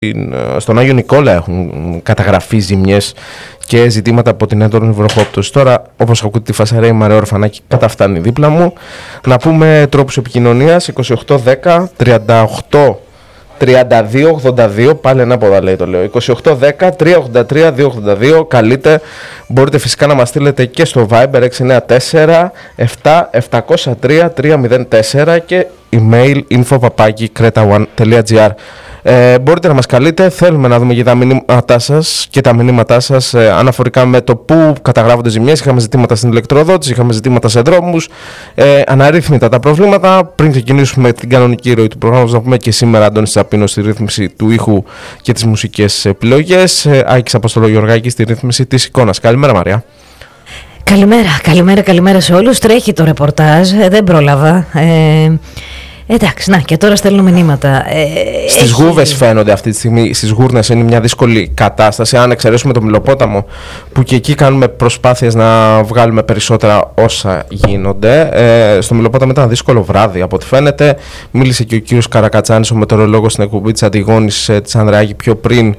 στον Άγιο Νικόλα έχουν καταγραφεί ζημιές και ζητήματα από την έντονη βροχόπτωση. Τώρα, όπως ακούτε τη φασαρία, η Μαρία Ορφανάκη καταφτάνει δίπλα μου. Να πούμε τρόπους επικοινωνίας: 2810 38 32 82, πάλι ανάποδα λέει το λέω. 2810 383 282, καλείτε. Μπορείτε φυσικά να μας στείλετε και στο Viber 694 7 703 304 και email info@creta1.gr. Μπορείτε να μας καλείτε, θέλουμε να δούμε και τα μηνύματά σας αναφορικά με το πού καταγράφονται ζημιές. Είχαμε ζητήματα στην ηλεκτροδότηση, είχαμε ζητήματα σε δρόμους, αναρρύθμιτα τα προβλήματα. Πριν ξεκινήσουμε την κανονική ροή του προγράμματος, να πούμε και σήμερα Αντώνης Τσαπίνος στη ρύθμιση του ήχου και τις μουσικές επιλογές, Άκης Αποστολογιοργάκης στη ρύθμιση της εικόνας. Καλημέρα Μαρία. Καλημέρα σε όλους. Τρέχει το ρεπορτάζ, δεν πρόλαβα. Εντάξει, να και τώρα στέλνω μηνύματα. Στις γούβες φαίνονται αυτή τη στιγμή, στις γούρνες είναι μια δύσκολη κατάσταση. Αν εξαιρέσουμε το Μηλοπόταμο, που και εκεί κάνουμε προσπάθειες να βγάλουμε περισσότερα όσα γίνονται. Στο Μηλοπόταμο ήταν ένα δύσκολο βράδυ από ό,τι φαίνεται. Μίλησε και ο κύριος Καρακατσάνης, ο μετεωρολόγος, στην εκπομπή της Αντιγόνης της Ανδρεάκη πιο πριν.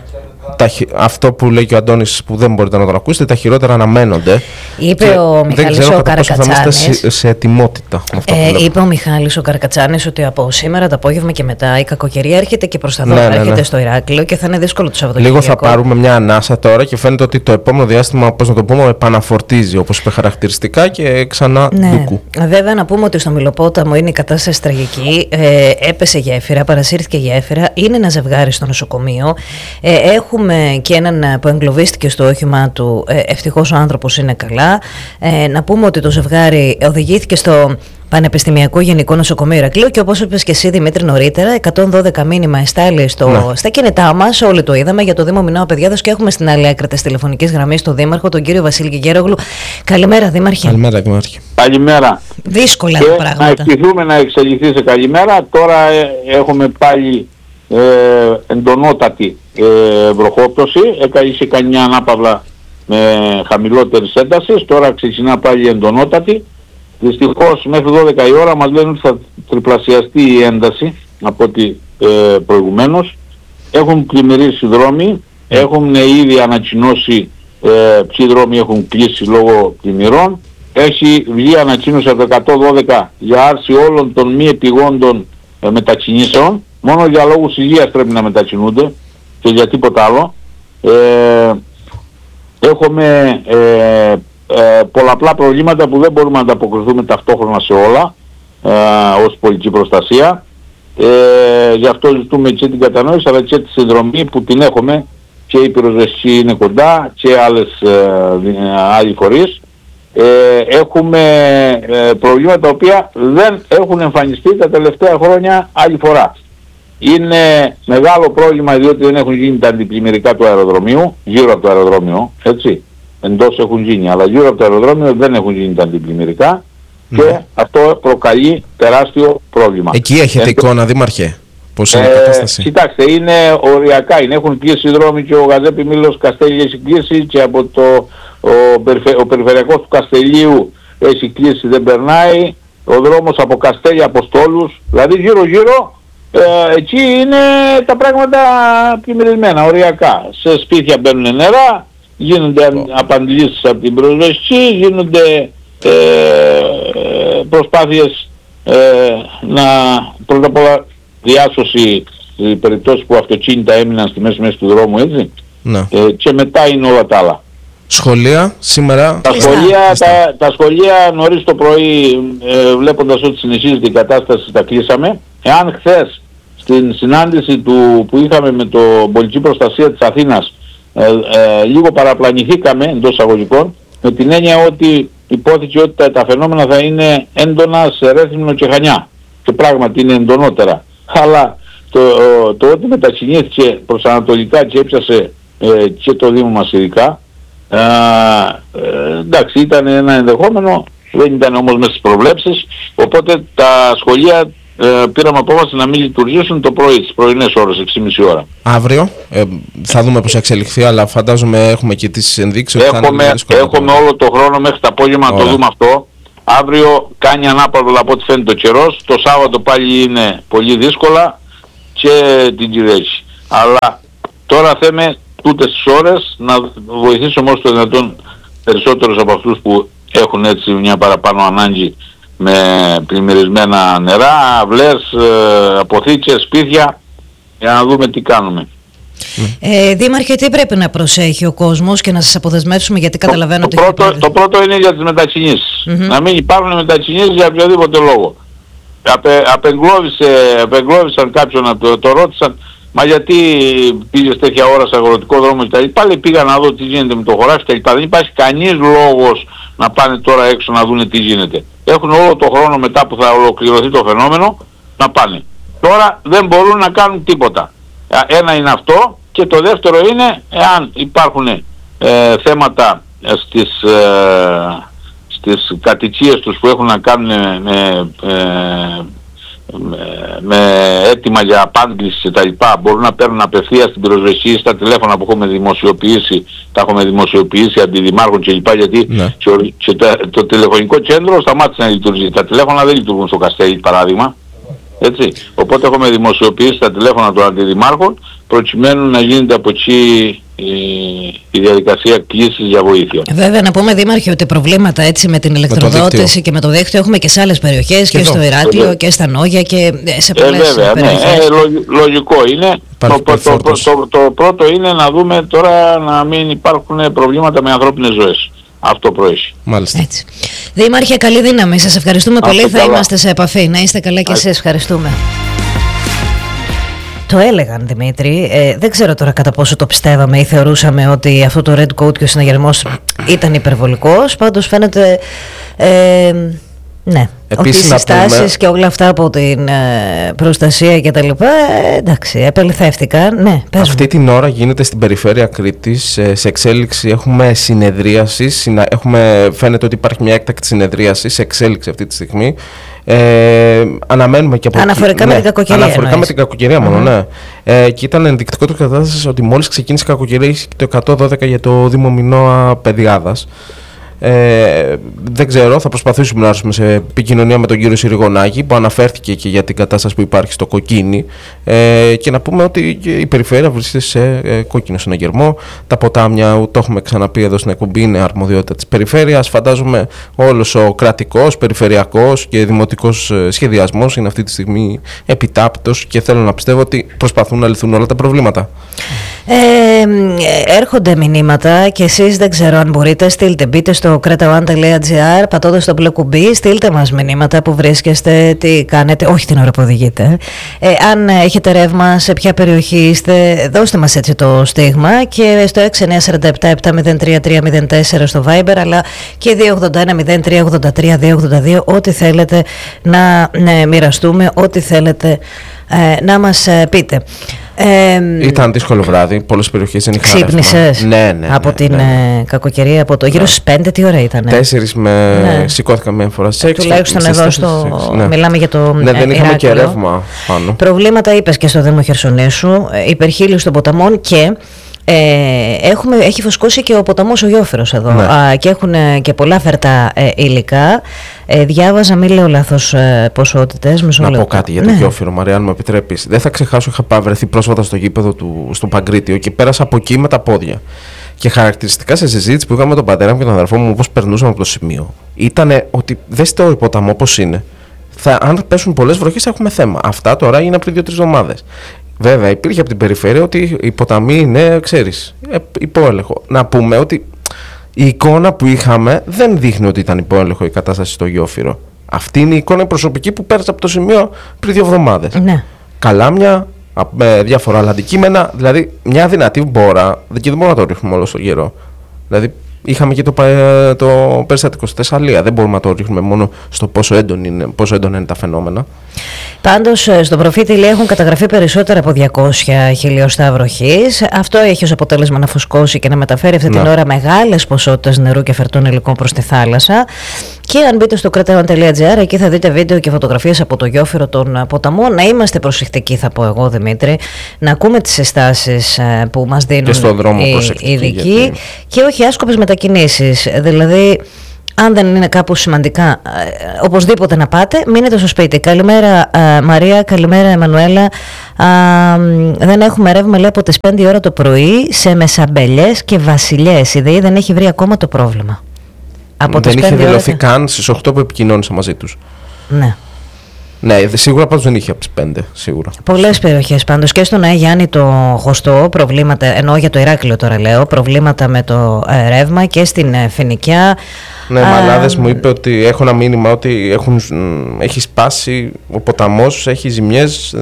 Αυτό που λέει και ο Αντώνης, που δεν μπορείτε να τον ακούσετε, τα χειρότερα αναμένονται. Είπε ο Μιχάλης ο Καρακατσάνης. Σε ετοιμότητα. Είπε ο Μιχάλης ο Καρακατσάνης ότι από σήμερα το απόγευμα και μετά η κακοκαιρία έρχεται και προς τα δω. Έρχεται στο Ηράκλειο και θα είναι δύσκολο το Σαββατοκύριακο. Λίγο θα πάρουμε μια ανάσα τώρα και φαίνεται ότι το επόμενο διάστημα, πώς να το πούμε, επαναφορτίζει, όπως είπε χαρακτηριστικά, και ξανά ντουκού. Βέβαια, να πούμε ότι στο Μηλοπόταμο είναι η κατάσταση τραγική. Έπεσε γέφυρα, παρασύρθηκε γέφυρα. Είναι ένα ζευγάρι στο νοσοκομείο. Έχουμε και έναν που εγκλωβίστηκε στο όχημά του. Ευτυχώς ο άνθρωπος είναι καλά. Να πούμε ότι το ζευγάρι οδηγήθηκε στο Πανεπιστημιακό Γενικό Νοσοκομείο Ηρακλείου και όπως είπες και εσύ Δημήτρη νωρίτερα, 112 μήνυμα εστάλει στα κινητά μας. Όλοι το είδαμε για το Δήμο Μινώα Παιδιάδος και έχουμε στην άλλη άκρη της τηλεφωνικής γραμμής τον Δήμαρχο, τον κύριο Βασίλη Γερόγλου. Καλημέρα Δήμαρχε. Καλημέρα Δήμαρχε. Καλημέρα. Δύσκολα τα πράγματα. Να ευχηθούμε να εξελιχθεί σε καλημέρα. Τώρα έχουμε πάλι εντονότατη βροχόπτωση. Είχε κάνει μια ανάπαυλα με χαμηλότερης έντασης. Τώρα ξεκινά πάλι εντονότατη. Δυστυχώς μέχρι 12 η ώρα μας λένε ότι θα τριπλασιαστεί η ένταση από ό,τι προηγουμένως. Έχουν πλημμυρίσει δρόμοι, έχουν ήδη ανακοινώσει ποιοι δρόμοι έχουν κλείσει λόγω πλημμυρών. Έχει βγει ανακοίνωση από το 112 για άρση όλων των μη επιγόντων μετακινήσεων. Μόνο για λόγους υγείας πρέπει να μετακινούνται και για τίποτα άλλο. Έχουμε πολλαπλά προβλήματα που δεν μπορούμε να ανταποκριθούμε ταυτόχρονα σε όλα ως πολιτική προστασία. Γι' αυτό ζητούμε και την κατανόηση αλλά και τη συνδρομή που την έχουμε, και η πυροσβεστική είναι κοντά και άλλοι φορείς. Έχουμε προβλήματα τα οποία δεν έχουν εμφανιστεί τα τελευταία χρόνια άλλη φορά. Είναι μεγάλο πρόβλημα διότι δεν έχουν γίνει τα αντιπλημμυρικά του αεροδρομίου, γύρω από το αεροδρόμιο, έτσι. Εντός έχουν γίνει, αλλά γύρω από το αεροδρόμιο δεν έχουν γίνει τα αντιπλημμυρικά και αυτό προκαλεί τεράστιο πρόβλημα. Εκεί έχετε εικόνα Δήμαρχε, πώς είναι η κατάσταση? Κοιτάξτε, είναι οριακά, έχουν κλείσει οι δρόμοι και ο Γαζέπη Μήλος Καστέλη έχει κλείσει και από ο περιφερειακός του Καστελίου έχει κλείσει, δεν περνάει. Ο δρόμος από Καστέλη Αποστόλους, δηλαδή γύρω γύρω εκεί είναι τα πράγματα πλημμυρισμένα, οριακά. Σε σπίτια μπαίνουν νερά, γίνονται απαντήσεις από την πυροσβεστική, γίνονται προσπάθειες να πρώτα απ' όλα διάσωση περιπτώσεις που αυτοκίνητα έμειναν στη μέση του δρόμου, έτσι. Ναι. Και μετά είναι όλα τα άλλα. Σχολεία σήμερα? Τα σχολεία νωρίς το πρωί, βλέποντας ότι συνεχίζεται η κατάσταση, τα κλείσαμε. Εάν χθες στην συνάντηση που είχαμε με το πολιτική προστασία της Αθήνας λίγο παραπλανηθήκαμε εντός αγωγικών, με την έννοια ότι υπόθηκε ότι τα φαινόμενα θα είναι έντονα σε Ρέθυμνο και Χανιά, και πράγματι είναι εντονότερα, αλλά το ότι μετακινήθηκε προς ανατολικά και έπιασε και το Δήμο μας ειδικά, εντάξει, ήταν ένα ενδεχόμενο, δεν ήταν όμως μέσα στις προβλέψεις, οπότε τα σχολεία πήραμε απόφαση να μην λειτουργήσουν το πρωί, τις πρωινές ώρες, 6.30 ώρα. Αύριο θα δούμε πώς θα εξελιχθεί, αλλά φαντάζομαι έχουμε και τις ενδείξεις. Έχουμε όλο το χρόνο μέχρι το απόγευμα να το δούμε αυτό. Αύριο κάνει ανάπαυλα από ό,τι φαίνεται ο καιρός. Το Σάββατο πάλι είναι πολύ δύσκολα και την Κυριακή. Αλλά τώρα θέμε τούτες τις ώρες να βοηθήσουμε όσο το δυνατόν περισσότερους από αυτούς που έχουν έτσι μια παραπάνω ανάγκη με πλημμυρισμένα νερά, αυλές, αποθήκες, σπίτια, για να δούμε τι κάνουμε. Δήμαρχε, τι πρέπει να προσέχει ο κόσμος και να σας αποδεσμεύσουμε, γιατί καταλαβαίνω ότι... Το πρώτο είναι για τις μετακινήσεις. Να μην υπάρχουν μετακινήσεις για οποιοδήποτε λόγο. Απεγκλώβησαν κάποιον να το ρώτησαν, μα γιατί πήγες τέτοια ώρα σε αγροτικό δρόμο και πάλι πήγα να δω τι γίνεται με το χωράφι και δεν υπάρχει κανείς λόγος να πάνε τώρα έξω να δούνε τι γίνεται. Έχουν όλο το χρόνο μετά που θα ολοκληρωθεί το φαινόμενο να πάνε. Τώρα δεν μπορούν να κάνουν τίποτα. Ένα είναι αυτό, και το δεύτερο είναι εάν υπάρχουν θέματα στις κατοικίες τους που έχουν να κάνουν με αίτημα για απάντηση και τα λοιπά, μπορούν να παίρνουν απευθείας την πυροσβεστική στα τηλέφωνα που έχουμε δημοσιοποιήσει, τα έχουμε δημοσιοποιήσει αντιδημάρχων και λοιπά, γιατί και το τηλεφωνικό κέντρο σταμάτησε να λειτουργεί. Τα τηλέφωνα δεν λειτουργούν στο Καστέλι, παράδειγμα. Έτσι. Οπότε έχουμε δημοσιοποιήσει τα τηλέφωνα των αντιδημάρχων προκειμένου να γίνεται από εκεί η διαδικασία κλήσης για βοήθεια. Βέβαια, να πούμε, Δήμαρχε, ότι προβλήματα έτσι με την ηλεκτροδότηση και με το δίκτυο έχουμε και σε άλλες περιοχές, και στο Ηράκλειο και στα Νόγια και σε πολλές περιοχές. Λογικό είναι. Το πρώτο είναι να δούμε τώρα να μην υπάρχουν προβλήματα με ανθρώπινες ζωές. Αυτό προέχει. Μάλιστα. Έτσι. Δήμαρχε, καλή δύναμη. Σας ευχαριστούμε πολύ. Θα είμαστε σε επαφή. Να είστε καλά και εσείς. Ευχαριστούμε. Το έλεγαν, Δημήτρη. Δεν ξέρω τώρα κατά πόσο το πιστεύαμε ή θεωρούσαμε ότι αυτό το Red Coat και ο συναγερμός ήταν υπερβολικός. Πάντως φαίνεται... ναι, επίσης, ότι οι συστάσεις και όλα αυτά από την προστασία και τα λοιπά, εντάξει, επελευθεύτηκαν. Ναι, αυτή την ώρα γίνεται στην περιφέρεια Κρήτης, σε εξέλιξη έχουμε συνεδρίαση, φαίνεται ότι υπάρχει μια έκτακτη συνεδρίαση σε εξέλιξη αυτή τη στιγμή. Αναμένουμε και από αναφορικά με την κακοκαιρία. Αναφορικά με την κακοκαιρία μόνο, ναι. Και ήταν ενδεικτικό το κατάσταση ότι μόλις ξεκίνησε η κακοκαιρία είχε το 112 για το Δήμο Μινώα Παιδιάδας. Δεν ξέρω, θα προσπαθήσουμε να έρθουμε σε επικοινωνία με τον κύριο Συριγωνάκη που αναφέρθηκε και για την κατάσταση που υπάρχει στο Κοκκίνι, και να πούμε ότι η περιφέρεια βρίσκεται σε κόκκινο συναγερμό. Τα ποτάμια, το έχουμε ξαναπεί εδώ στην εκπομπή, είναι αρμοδιότητα της περιφέρειας. Φαντάζομαι όλος ο κρατικός, περιφερειακός και δημοτικός σχεδιασμός είναι αυτή τη στιγμή επιτάπητος και θέλω να πιστεύω ότι προσπαθούν να λυθούν όλα τα προβλήματα. Έρχονται μηνύματα και εσείς δεν ξέρω αν μπορείτε, στείλτε, μπείτε στο kreta1.gr, πατώντας το μπλε κουμπί, στείλτε μας μηνύματα που βρίσκεστε, τι κάνετε, όχι την ώρα που οδηγείτε, αν έχετε ρεύμα, σε ποια περιοχή είστε, δώστε μας έτσι το στίγμα, και στο 6947-703-304 στο Viber, αλλά και 281-0383-282, ό,τι θέλετε να μοιραστούμε, ό,τι θέλετε να μας πείτε. Ήταν δύσκολο βράδυ, πολλές περιοχές δεν είχαν ρεύμα. Ξύπνησες από την κακοκαιρία, από το γύρω στις 5, τι ώρα ήταν? 4 σηκώθηκα μία φορά στις 6. Τουλάχιστον εδώ μιλάμε για το δεν είχαμε και ρεύμα πάνω. Προβλήματα είπες και στο Δήμο Χερσονήσου, υπερχείλιους των ποταμών και... έχει φουσκώσει και ο ποταμός ο Γιόφυρος εδώ, και έχουν και πολλά φερτά υλικά. Διάβαζα, μην λέω λάθος ποσότητες. Να πω κάτι για το Γιόφυρο, Μαρία, αν μου επιτρέπεις. Δεν θα ξεχάσω, είχα βρεθεί πρόσφατα στο γήπεδο στον Παγκρίτιο και πέρασα από εκεί με τα πόδια. Και χαρακτηριστικά σε συζήτηση που είχαμε με τον πατέρα μου και τον αδερφό μου, όπως περνούσαμε από το σημείο, ήταν ότι δες το ποταμό όπως είναι. Αν πέσουν πολλές βροχές, έχουμε θέμα. Αυτά τώρα είναι πριν 2-3 εβδομάδες. Βέβαια, υπήρχε από την περιφέρεια ότι οι ποταμοί είναι, ξέρεις, υπόελεγχο. Να πούμε ότι η εικόνα που είχαμε δεν δείχνει ότι ήταν υπόελεγχο η κατάσταση στο Γιόφυρο. Αυτή είναι η εικόνα προσωπική που πέρασε από το σημείο πριν 2 εβδομάδες. Ναι. Καλάμια, με διάφορα άλλα αντικείμενα, δηλαδή μια δυνατή μπόρα, και δεν μπορούμε να το ρίχνουμε όλο στο γερό. Δηλαδή, είχαμε και το περιστατικό στη Θεσσαλία. Δεν μπορούμε να το ρίχνουμε μόνο στο πόσο έντονα είναι τα φαινόμενα. Πάντως, στο προφήτη έχουν καταγραφεί περισσότερα από 200 χιλιοστά βροχής. Αυτό έχει ως αποτέλεσμα να φουσκώσει και να μεταφέρει αυτή την ώρα μεγάλες ποσότητες νερού και φερτών υλικών προς τη θάλασσα. Και αν μπείτε στο kreta1.gr, εκεί θα δείτε βίντεο και φωτογραφίες από το Γιόφυρο των ποταμών. Να είμαστε προσεκτικοί, θα πω εγώ, Δημήτρη, να ακούμε τις συστάσεις που μας δίνουν οι ειδικοί και όχι άσκοπες μετακινήσεις. Δηλαδή, Αν δεν είναι κάπου σημαντικά, οπωσδήποτε να πάτε, μείνετε στο σπίτι. Καλημέρα Μαρία, καλημέρα Εμμανουέλα. Δεν έχουμε ρεύμα, λέει, από τις 5 ώρα το πρωί σε Μεσαμπελιές και Βασιλιές. Η ΔΕΗ δεν έχει βρει ακόμα το πρόβλημα. Δεν είχε δηλωθεί καν στις 8 που επικοινώνησα μαζί τους. Ναι. Ναι, σίγουρα πάντως δεν είχε από τις 5, σίγουρα. Πολλές περιοχές πάντως, και στον Γιάννη το Χωστό προβλήματα, εννοώ για το Ηράκλειο τώρα λέω, προβλήματα με το ρεύμα, και στην Φοινικιά. Ναι, Μαλάδες μου είπε ότι έχω ένα μήνυμα ότι έχει σπάσει ο ποταμός, έχει ζημιές.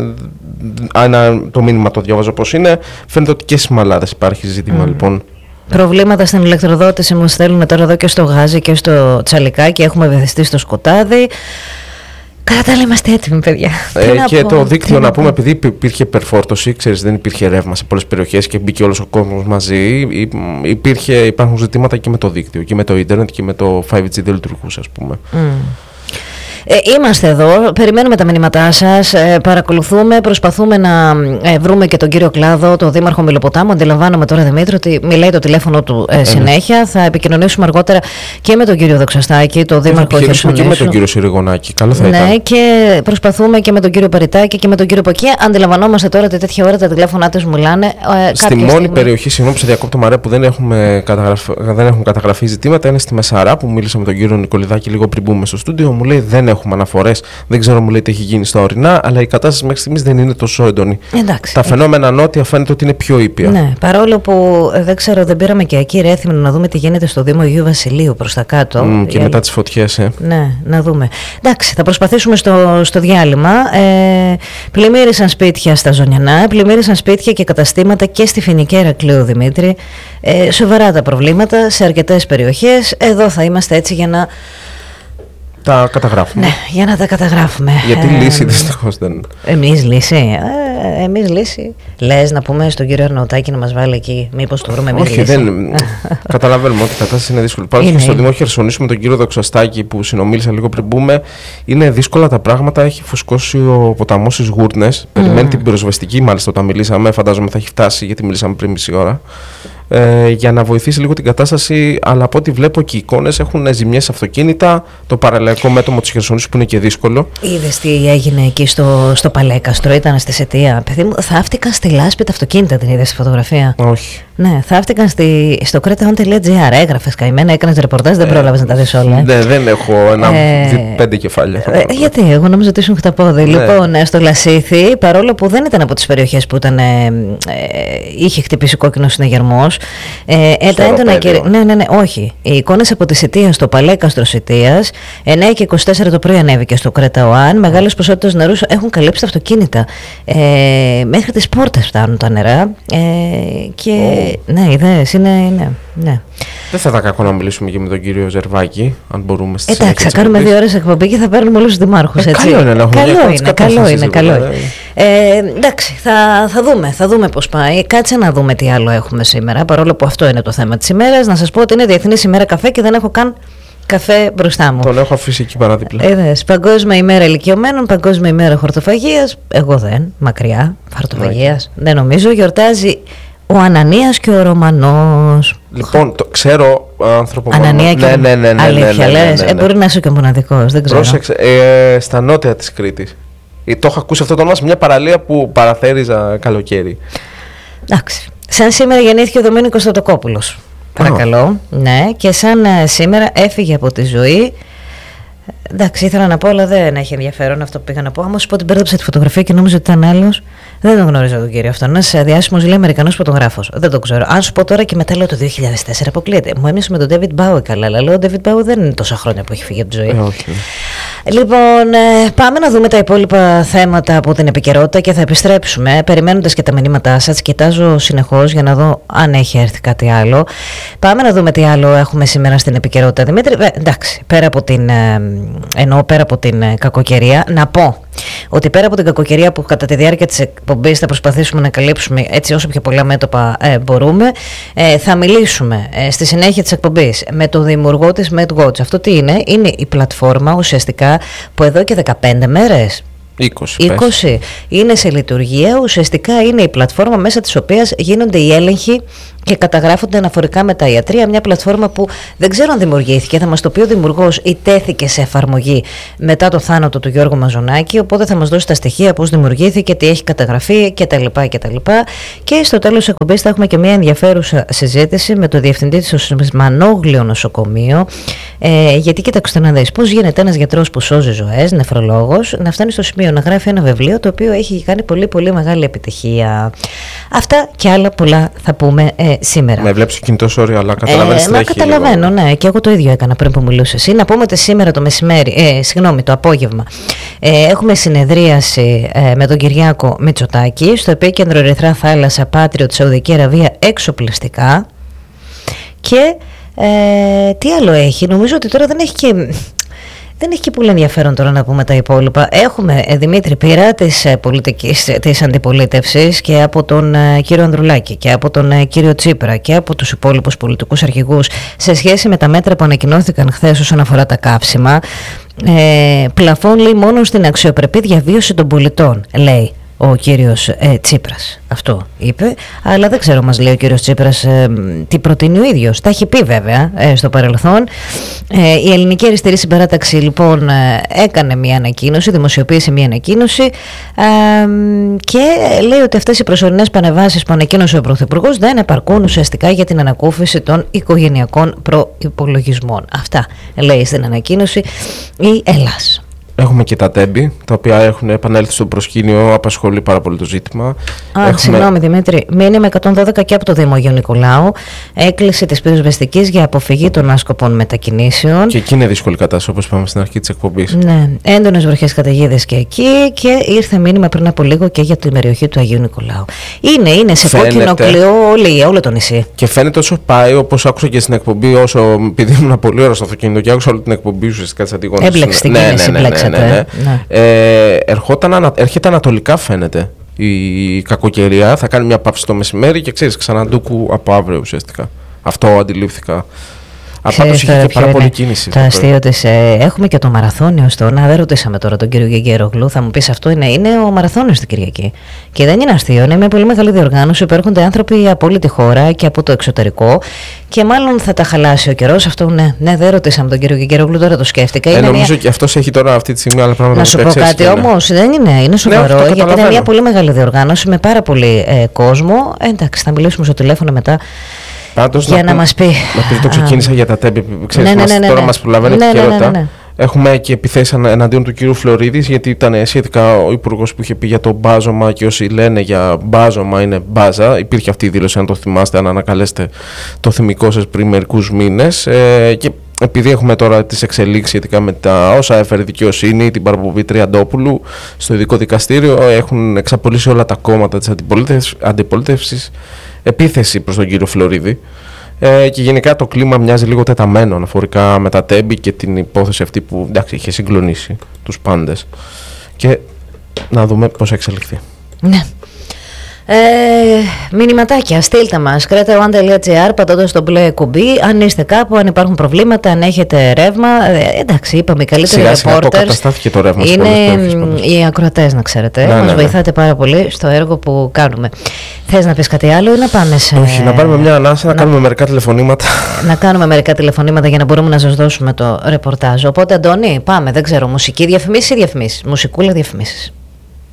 Το μήνυμα το διαβάζω πώς είναι. Φαίνεται ότι και στις Μαλάδες υπάρχει ζήτημα, λοιπόν. Προβλήματα στην ηλεκτροδότηση μου στέλνουν τώρα εδώ και στο Γάζι και στο Τσαλικάκι. Έχουμε βυθιστεί στο σκοτάδι. Κατά τα άλλα είμαστε έτοιμοι, παιδιά. Και το δίκτυο, να πούμε, επειδή υπήρχε υπερφόρτωση, ξέρεις, δεν υπήρχε ρεύμα σε πολλές περιοχές και μπήκε όλος ο κόσμος μαζί, υπάρχουν ζητήματα και με το δίκτυο και με το ίντερνετ και με το 5G δεν λειτουργούσε, ας πούμε. Είμαστε εδώ, περιμένουμε τα μηνύματά σας, παρακολουθούμε, προσπαθούμε να βρούμε και τον κύριο Κλάδο, τον Δήμαρχο Μηλοποτάμου. Αντιλαμβάνομαι τώρα, Δημήτρη, ότι μιλάει το τηλέφωνο του συνέχεια. Θα επικοινωνήσουμε αργότερα και με τον κύριο Δοξαστάκη, τον Δήμαρχο Χερσονήσου. Και με τον κύριο Συριγωνάκη. Καλό θα ήταν. Ναι, και προσπαθούμε και με τον κύριο Παριτάκη και με τον κύριο Ποκία. Αντιλαμβανόμαστε τώρα ότι τέτοια ώρα τα τηλέφωνά τους μιλάνε. Στη μόνη περιοχή, συγγνώμη που σε διακόπτω, Μαρία, που δεν έχουν καταγραφεί ζητήματα είναι στη Μεσαρά, που μίλησα με τον κύριο Νικολιδάκη λίγο πριν μπούμε στο στούντιο. Μου λέει δεν έχουμε αναφορές, δεν ξέρω, μου λέει τι έχει γίνει στα ορεινά, αλλά η κατάσταση μέχρι στιγμής δεν είναι τόσο έντονη. Εντάξει. Τα φαινόμενα νότια φαίνεται ότι είναι πιο ήπια. Ναι, παρόλο που δεν ξέρω, δεν πήραμε και εκεί Ρέθυμνο να δούμε τι γίνεται στο Δήμο Αγίου Βασιλείου προς τα κάτω. Και μετά τις φωτιές. Ναι, να δούμε. Εντάξει, θα προσπαθήσουμε στο διάλειμμα. Πλημμύρισαν σπίτια στα Ζωνιανά, πλημμύρισαν σπίτια και καταστήματα και στη Φοινική Ηρακλείου, Δημήτρη. Σοβαρά τα προβλήματα σε αρκετές περιοχές. Εδώ θα είμαστε έτσι για να τα καταγράφουμε. Ναι, για να τα καταγράφουμε. Γιατί λύση δυστυχώς δεν. Εμείς λύση. Λες να πούμε στον κύριο Αρναουτάκη να μας βάλει εκεί, μήπως το βρούμε εμείς λύση. Όχι, δεν. Καταλαβαίνουμε ότι η κατάσταση είναι δύσκολη. Πάντως και στο Δημό Χερσονήσου με τον κύριο Δοξαστάκη που συνομίλησα λίγο πριν μπούμε, είναι δύσκολα τα πράγματα. Έχει φουσκώσει ο ποταμός στις Γούρνες. Περιμένει την πυροσβεστική, μάλιστα όταν μιλήσαμε. Φαντάζομαι θα έχει φτάσει, γιατί μιλήσαμε πριν μισή ώρα. Για να βοηθήσει λίγο την κατάσταση, αλλά από ό,τι βλέπω και οι εικόνες έχουν ζημιές αυτοκίνητα, το παραλιακό μέτωπο της Χερσονήσου που είναι και δύσκολο. Είδες τι έγινε εκεί στο Παλέκαστρο, ήταν στη Σετία. Παιδί μου, θαύτηκαν στη λάσπη τα αυτοκίνητα, την είδες στη φωτογραφία? Όχι. Ναι, θαύτηκαν στο cretaon.gr, έγραφες καημένα, έκανες ρεπορτάζ, δεν πρόλαβες να τα δεις όλα. Ναι, δεν έχω 5 κεφάλια. Γιατί, εγώ νόμιζα ότι ήσουν χταπόδι. Λοιπόν, στο Λασίθι, παρόλο που δεν ήταν από τις περιοχές που είχε χτυπήσει κόκκινο συναγερμός, ναι, όχι. Οι εικόνες από τη Σιτία στο Παλέκαστρο Σιτίας, 9 και 24 το πρωί ανέβηκε στο Κρεταοάν. Μεγάλες ποσότητες νερού έχουν καλύψει τα αυτοκίνητα. Μέχρι τις πόρτες φτάνουν τα νερά. Και ναι, ιδέες είναι. Ναι. Δεν θα ήταν κακό να μιλήσουμε και με τον κύριο Ζερβάκη, αν μπορούμε στη συνέχεια. Εντάξει, θα κάνουμε 2 ώρες εκπομπή και θα παίρνουμε όλους τους δημάρχους. Καλό είναι να έχουμε καλό είναι. Εντάξει, θα δούμε πώς πάει. Κάτσε να δούμε τι άλλο έχουμε σήμερα, παρόλο που αυτό είναι το θέμα της ημέρας. Να σας πω ότι είναι Διεθνής ημέρα καφέ και δεν έχω καν καφέ μπροστά μου. Τον έχω αφήσει εκεί παράδειγμα. Παγκόσμια ημέρα ηλικιωμένων, Παγκόσμια ημέρα χορτοφαγίας. Εγώ δεν, μακριά, χορτοφαγίας. Δεν νομίζω. Γιορτάζει ο Ανανίας και ο Ρωμανός. Λοιπόν, το ξέρω άνθρωπο. Ανανία και ναι. Αλήθεια λες. Μπορεί να είσαι και μοναδικός, δεν ξέρω. Πρόσεξε, στα νότια της Κρήτης. Το έχω ακούσει αυτό το όνομα σε μια παραλία που παραθέριζα καλοκαίρι. Εντάξει. Σαν σήμερα γεννήθηκε ο Δομήνικος Τωτοκόπουλος. Παρακαλώ. Ναι, και σαν σήμερα έφυγε από τη ζωή. Εντάξει, ήθελα να πω, αλλά δεν έχει ενδιαφέρον αυτό που πήγα να πω. Άμα σου πω ότι μπέρδεψα τη φωτογραφία και νόμιζα ότι ήταν άλλος, δεν τον γνωρίζω τον κύριο αυτό. Ένα διάσημος, λέει, Αμερικανός φωτογράφος. Δεν τον ξέρω. Αν σου πω τώρα και μετά λέω το 2004, αποκλείεται. Μου έμεινε με τον David Bowie καλά, αλλά λέω ο David Bowie δεν είναι τόσα χρόνια που έχει φύγει από τη ζωή. Όχι. Λοιπόν, πάμε να δούμε τα υπόλοιπα θέματα από την επικαιρότητα και θα επιστρέψουμε. Περιμένοντας και τα μηνύματά σας, κοιτάζω συνεχώς για να δω αν έχει έρθει κάτι άλλο. Πάμε να δούμε τι άλλο έχουμε σήμερα στην επικαιρότητα, Δημήτρη. Εντάξει, πέρα από την κακοκαιρία, να πω ότι πέρα από την κακοκαιρία που κατά τη διάρκεια της εκπομπής θα προσπαθήσουμε να καλύψουμε έτσι όσο πιο πολλά μέτωπα μπορούμε, θα μιλήσουμε στη συνέχεια της εκπομπής με τον δημιουργό της MedWatch. Αυτό τι είναι? Είναι η πλατφόρμα ουσιαστικά που εδώ και 15 μέρες 20 είναι σε λειτουργία. Ουσιαστικά είναι η πλατφόρμα μέσα της οποίας γίνονται οι έλεγχοι και καταγράφονται αναφορικά με τα ιατρεία. Μια πλατφόρμα που δεν ξέρω αν δημιουργήθηκε, θα μας το πει ο δημιουργός, ή τέθηκε σε εφαρμογή μετά το θάνατο του Γιώργου Μαζονάκη. Οπότε θα μας δώσει τα στοιχεία, πώς δημιουργήθηκε, τι έχει καταγραφεί κτλ. Και στο τέλος της εκπομπής θα έχουμε και μια ενδιαφέρουσα συζήτηση με το διευθυντή στο Σμανόγλιο νοσοκομείο. Γιατί κοίταξε να δεις πώς γίνεται ένας γιατρός που σώζει ζωές, νεφρολόγος, να φτάνει στο σημείο να γράφει ένα βιβλίο το οποίο έχει κάνει πολύ πολύ μεγάλη επιτυχία. Αυτά και άλλα πολλά θα πούμε σήμερα. Με βλέπεις το κινητό sorry, αλλά καταλαβαίνεις τι έχει. Καταλαβαίνω, ναι, και εγώ το ίδιο έκανα πριν που μιλούσε εσύ. Να πούμε ότι σήμερα το μεσημέρι, το απόγευμα, έχουμε συνεδρίαση με τον Κυριάκο Μητσοτάκη στο επίκεντρο Ερυθρά Θάλασσα, Πάτριο της Σαουδική Αραβία, εξοπλιστικά. Και τι άλλο έχει, νομίζω ότι τώρα δεν έχει και πολύ ενδιαφέρον τώρα να πούμε τα υπόλοιπα. Έχουμε, Δημήτρη, πείρα της αντιπολίτευσης και από τον κύριο Ανδρουλάκη και από τον κύριο Τσίπρα και από τους υπόλοιπους πολιτικούς αρχηγούς σε σχέση με τα μέτρα που ανακοινώθηκαν χθες όσον αφορά τα καύσιμα. Πλαφών, λέει, μόνο στην αξιοπρεπή διαβίωση των πολιτών, λέει ο κύριος Τσίπρας. Αυτό είπε, αλλά δεν ξέρω, μας λέει ο κύριος Τσίπρας τι προτείνει ο ίδιος. Τα έχει πει βέβαια στο παρελθόν. Η Ελληνική Αριστερή Συμπαράταξη λοιπόν έκανε μια ανακοίνωση, δημοσιοποίησε μια ανακοίνωση και λέει ότι αυτές οι προσωρινές πανεβάσεις που ανακοίνωσε ο Πρωθυπουργός δεν επαρκούν ουσιαστικά για την ανακούφιση των οικογενειακών προϋπολογισμών. Αυτά λέει στην ανακοίνωση η Ελλάς. Έχουμε και τα τέμπη, τα οποία έχουν επανέλθει στο προσκήνιο, απασχολεί πάρα πολύ το ζήτημα. Συγγνώμη Δημήτρη, μήνυμα 112 και από το Δήμο Αγίου Νικολάου, έκκληση της πυροσβεστικής για αποφυγή των άσκοπων μετακινήσεων. Και εκεί είναι δύσκολη κατάσταση, όπως είπαμε στην αρχή της εκπομπής. Ναι, έντονες βροχές καταιγίδες και εκεί, και ήρθε μήνυμα πριν από λίγο και για την περιοχή του Αγίου Νικολάου. Είναι σε κόκκινο κλειό όλο το νησί. Και φαίνεται όσο πάει, όπως άκουσα και στην εκπομπή, επειδή ήμουν πολύ ώρα στο αυτοκίνητο και άκουσα όλη την εκπομπή ουσιαστικά της Αντιγόνης. Έμπλεξε την κίνηση, έρχεται ανατολικά, φαίνεται η κακοκαιρία. Θα κάνει μια παύση το μεσημέρι και ξέρεις, ξανά ντούκου από αύριο ουσιαστικά. Αυτό αντιλήφθηκα. Πάντως είχε και πάρα πολύ κίνηση. Το αστείο της, έχουμε και το μαραθώνιο να δεν ρωτήσαμε τώρα τον κύριο Γεγερογλου, θα μου πεις αυτό είναι ο μαραθώνιος την Κυριακή. Και δεν είναι αστείο, είναι μια πολύ μεγάλη διοργάνωση που έρχονται άνθρωποι από όλη τη χώρα και από το εξωτερικό. Και μάλλον θα τα χαλάσει ο καιρός. Αυτό ναι, δεν ρωτήσαμε τον κύριο Γεγερογλου, τώρα το σκέφτηκα. Νομίζω και αυτός έχει τώρα αυτή τη στιγμή άλλα πράγματα. Να σου πω κάτι όμως, δεν είναι σοβαρό, γιατί είναι μια πολύ μεγάλη διοργάνωση με πάρα πολύ κόσμο. Εντάξει, θα μιλήσουμε στο τηλέφωνο μετά. Πάντως, για να μας πει. Να πει το ξεκίνησα για τα τέμπη. Ξέρεις, τώρα μας προλαβαίνει επικαιρότητα. Ναι. Έχουμε και επιθέσεις εναντίον του κύριου Φλωρίδης, γιατί ήταν σχετικά ο υπουργός που είχε πει για το μπάζωμα, και όσοι λένε για μπάζωμα είναι μπάζα. Υπήρχε αυτή η δήλωση, αν το θυμάστε, αν ανακαλέσετε το θυμικό σας πριν μερικούς μήνες. Και επειδή έχουμε τώρα τις εξελίξεις σχετικά με τα όσα έφερε η δικαιοσύνη, την παραπομπή Τριαντόπουλου στο ειδικό δικαστήριο, έχουν εξαπολύσει όλα τα κόμματα της αντιπολίτευσης επίθεση προς τον κύριο Φλωρίδη. Και γενικά το κλίμα μοιάζει λίγο τεταμένο αναφορικά με τα τέμπη και την υπόθεση αυτή που εντάξει, είχε συγκλονίσει τους πάντες. Και να δούμε πώς θα εξελιχθεί. Ναι. Μηνυματάκια, στείλτε μας creta1.gr, πατώντας το μπλε κουμπί. Αν είστε κάπου, αν υπάρχουν προβλήματα, αν έχετε ρεύμα. Εντάξει, είπαμε, οι καλύτεροι reporters αποκαταστάθηκε το ρεύμα είναι οι ακροατές, να ξέρετε. Μας βοηθάτε πάρα πολύ στο έργο που κάνουμε. Θες να πεις κάτι άλλο ή να πάμε σε. Όχι, να πάρουμε μια ανάσα, να κάνουμε μερικά τηλεφωνήματα. Να κάνουμε μερικά τηλεφωνήματα για να μπορούμε να σας δώσουμε το ρεπορτάζ. Οπότε, Αντώνη, πάμε, δεν ξέρω, μουσική διαφημίσεις ή διαφημίσεις. Μουσικούλα διαφημίσεις.